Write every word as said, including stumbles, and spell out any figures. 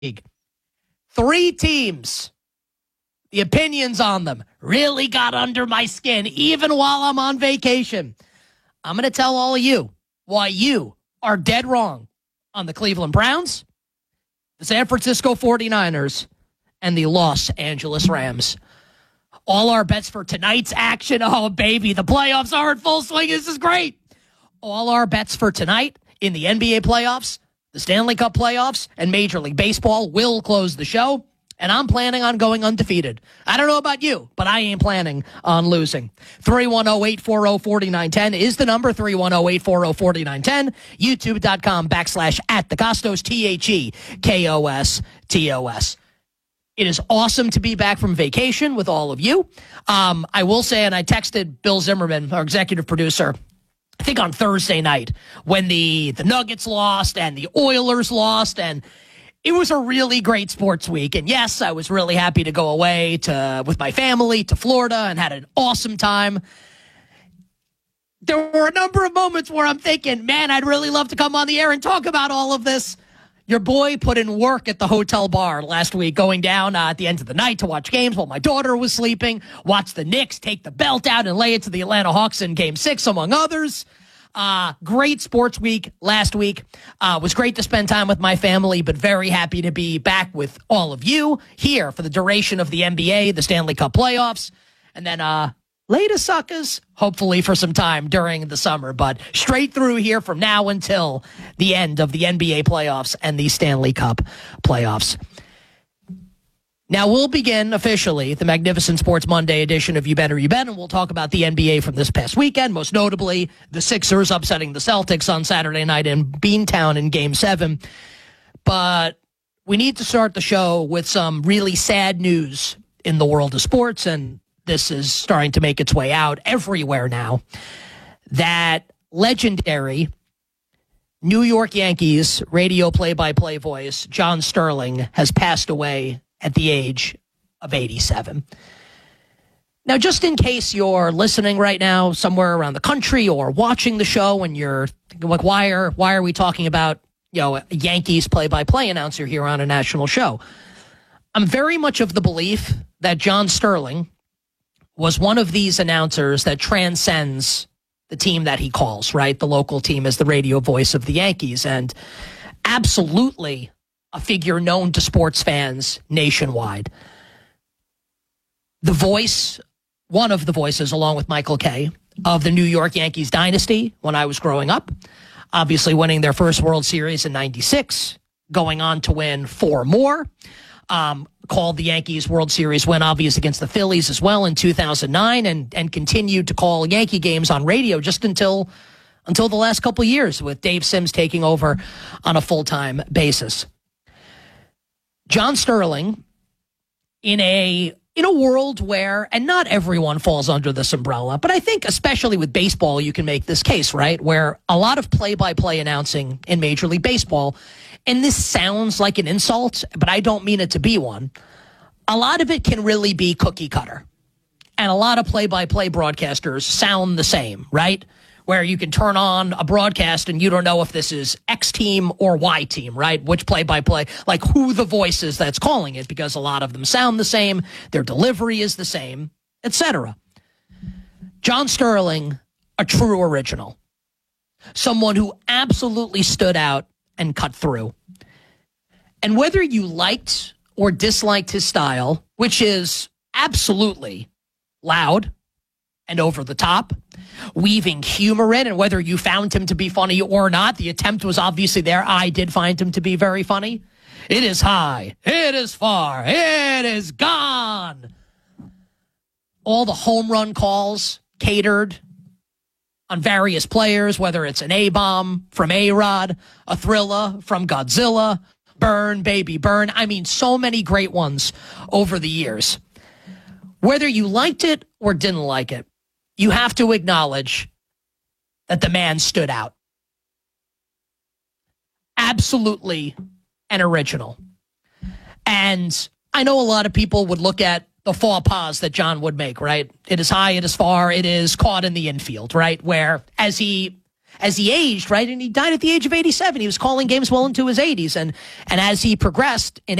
Three teams, the opinions on them really got under my skin, even while I'm on vacation. I'm going to tell all of you why you are dead wrong on the Cleveland Browns, the San Francisco forty-niners, and the Los Angeles Rams. All our bets for tonight's action. Oh, baby, the playoffs are in full swing. This is great. All our bets for tonight in the N B A playoffs, the Stanley Cup playoffs, and Major League Baseball will close the show, and I'm planning on going undefeated. I don't know about you, but I ain't planning on losing. three one zero, eight four zero, four nine one zero is the number, three one zero, eight four zero, four nine one zero, youtube.com backslash at the Costos, T H E K O S T O S. It is awesome to be back from vacation with all of you. Um, I will say, and I texted Bill Zimmerman, our executive producer, I think on Thursday night when the, the Nuggets lost and the Oilers lost, and it was a really great sports week. And yes, I was really happy to go away to with my family to Florida and had an awesome time. There were a number of moments where I'm thinking, man, I'd really love to come on the air and talk about all of this. Your boy put in work at the hotel bar last week, going down uh, at the end of the night to watch games while my daughter was sleeping, watch the Knicks take the belt out and lay it to the Atlanta Hawks in game six, among others. Uh, great sports week last week. Uh, was great to spend time with my family, but very happy to be back with all of you here for the duration of the N B A, the Stanley Cup playoffs, and then uh, later, suckers, hopefully for some time during the summer, but straight through here from now until the end of the N B A playoffs and the Stanley Cup playoffs. Now we'll begin officially the Magnificent Sports Monday edition of You Better You Bet, and we'll talk about the N B A from this past weekend, most notably the Sixers upsetting the Celtics on Saturday night in Beantown in Game seven. But we need to start the show with some really sad news in the world of sports, and this is starting to make its way out everywhere now, that legendary New York Yankees radio play-by-play voice John Sterling has passed away at the age of eighty-seven. Now, just in case you're listening right now somewhere around the country or watching the show and you're thinking, like, why are, why are we talking about, you know, a Yankees play-by-play announcer here on a national show? I'm very much of the belief that John Sterling was one of these announcers that transcends the team that he calls, right? The local team is the radio voice of the Yankees, and absolutely a figure known to sports fans nationwide. The voice, one of the voices, along with Michael Kay, of the New York Yankees dynasty when I was growing up, obviously winning their first World Series in ninety-six, going on to win four more. Um, called the Yankees World Series win, obvious, against the Phillies as well in two thousand nine, and and continued to call Yankee games on radio just until until the last couple of years, with Dave Sims taking over on a full-time basis. John Sterling, in a in a world where, and not everyone falls under this umbrella, but I think especially with baseball you can make this case, right, where a lot of play-by-play announcing in Major League Baseball, and this sounds like an insult, but I don't mean it to be one, a lot of it can really be cookie cutter. And a lot of play-by-play broadcasters sound the same, right? Where you can turn on a broadcast and you don't know if this is X team or Y team, right? Which play-by-play, like who the voice is that's calling it, because a lot of them sound the same, their delivery is the same, et cetera. John Sterling, a true original. Someone who absolutely stood out and cut through. And whether you liked or disliked his style, which is absolutely loud and over the top, weaving humor in, and whether you found him to be funny or not, the attempt was obviously there. I did find him to be very funny. It is high. It is far. It is gone. All the home run calls catered on various players, whether it's an A-bomb from A-Rod, a Thrilla from Godzilla, burn, baby, burn. I mean, so many great ones over the years. Whether you liked it or didn't like it, you have to acknowledge that the man stood out. Absolutely an original. And I know a lot of people would look at the faux pas that John would make, right? It is high, it is far, it is caught in the infield, right? Where as he as he aged, right? And he died at the age of eighty-seven. He was calling games well into his eighties. And, and as he progressed in